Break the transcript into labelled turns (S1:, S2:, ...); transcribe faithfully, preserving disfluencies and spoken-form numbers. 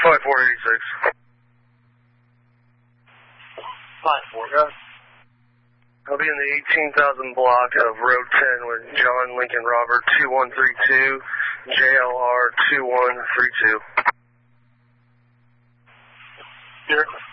S1: five four eighty-six.
S2: five four, yeah.
S1: I'll be in the eighteen thousand block of Road ten with John Lincoln Robert two one three two, J L R two one three two.
S2: Here.